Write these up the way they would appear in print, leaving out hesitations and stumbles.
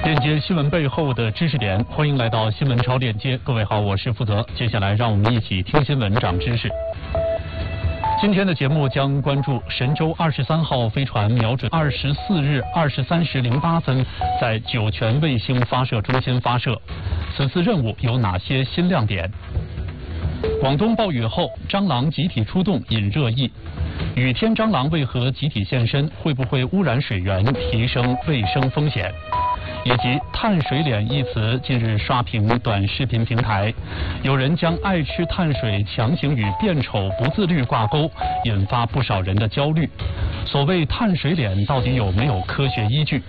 链接新闻背后的知识点，欢迎来到新闻超链接。各位好，我是负责。接下来让我们一起听新闻长知识。今天的节目将关注神舟23号飞船瞄准24日23时08分在酒泉卫星发射中心发射，此次任务有哪些新亮点？广东暴雨后，蟑螂集体出动引热议。雨天蟑螂为何集体现身？会不会污染水源，提升卫生风险？以及碳水脸一词近日刷屏短视频平台，有人将爱吃碳水强行与变丑不自律挂钩，引发不少人的焦虑。所谓碳水脸到底有没有科学依据？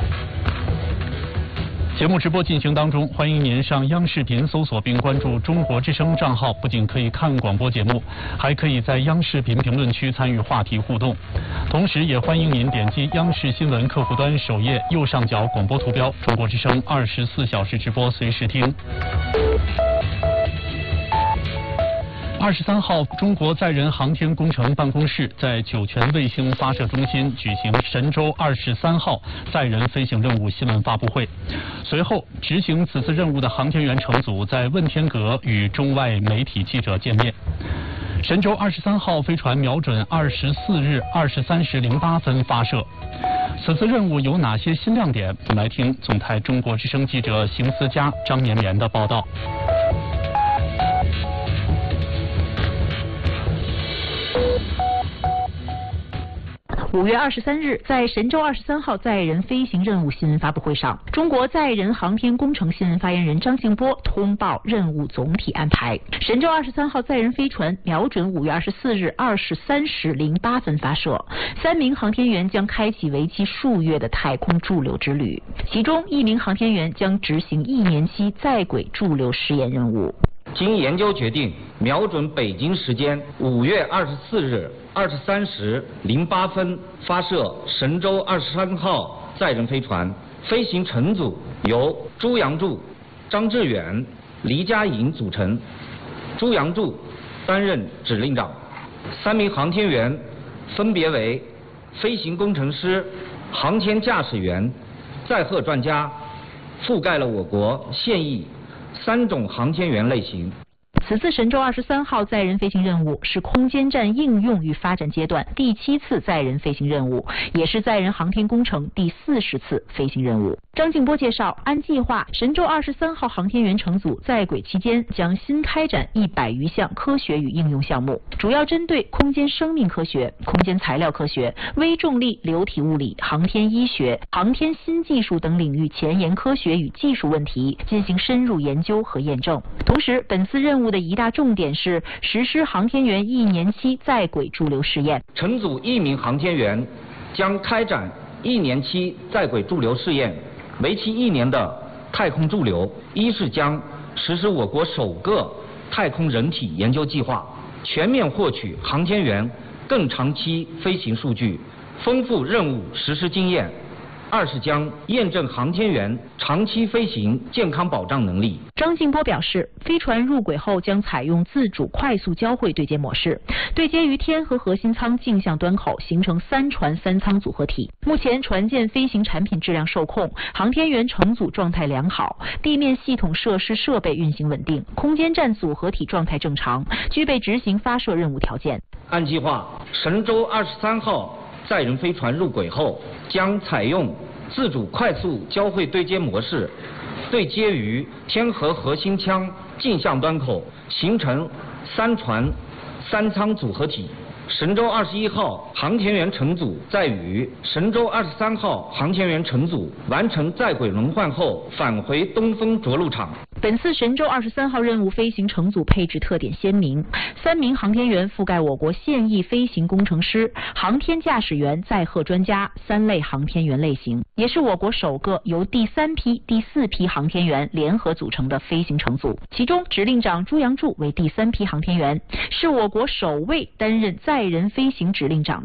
节目直播进行当中，欢迎您上央视频搜索并关注中国之声账号，不仅可以看广播节目，还可以在央视频评论区参与话题互动。同时也欢迎您点击央视新闻客户端首页右上角广播图标，中国之声24小时直播随时听。23号，中国载人航天工程办公室在酒泉卫星发射中心举行神舟23号载人飞行任务新闻发布会。随后，执行此次任务的航天员乘组在问天阁与中外媒体记者见面。神舟23号飞船瞄准24日23时08分发射。此次任务有哪些新亮点？我们来听总台中国之声记者邢思佳、张绵绵的报道。 5月23日，在神舟23号载人飞行任务新闻发布会上，中国载人航天工程新闻发言人张静波通报任务总体安排。神舟23号载人飞船瞄准5月24日23时08分发射，3名航天员将开启为期数月的太空驻留之旅，其中1名航天员将执行1年期在轨驻留试验任务。 经研究决定，瞄准北京时间5月24日23时08分发射神舟23号载人飞船，飞行乘组由朱杨柱、张志远、黎佳颖组成，朱杨柱担任指令长，3名航天员分别为飞行工程师、航天驾驶员、载荷专家，覆盖了我国现役3种航天员类型。 此次神舟23号载人飞行任务是空间站应用与发展阶段第7次载人飞行任务，也是载人航天工程第40次飞行任务。张静波介绍，按计划，神舟23号航天员乘组在轨期间将新开展100余项科学与应用项目，主要针对空间生命科学、空间材料科学、微重力流体物理、航天医学、航天新技术等领域前沿科学与技术问题进行深入研究和验证。同时，本次任务的一大重点是实施航天员1年期在轨驻留试验。 乘组1名航天员将开展1年期在轨驻留试验，为期1年的太空驻留，一是将实施我国首个太空人体研究计划，全面获取航天员更长期飞行数据，丰富任务实施经验；二是将验证航天员长期飞行健康保障能力。 张静波表示，飞船入轨后将采用自主快速交会对接模式，对接于天和核心舱径向端口，形成3船3舱组合体。目前船舰飞行产品质量受控，航天员乘组状态良好，地面系统设施设备运行稳定，空间站组合体状态正常，具备执行发射任务条件。 按计划，神舟23号载人飞船入轨后，将采用自主快速交会对接模式，对接于天和核心舱径向端口，形成3船3舱组合体。神舟21号航天员乘组在与神舟23号航天员乘组完成在轨轮换后，返回东风着陆场。 本次神舟23号任务飞行乘组配置特点鲜明，3名航天员覆盖我国现役飞行工程师、航天驾驶员、载荷专家3类航天员类型，也是我国首个由第3批、第4批航天员联合组成的飞行乘组。其中，指令长朱杨柱为第3批航天员，是我国首位担任载人飞行指令长的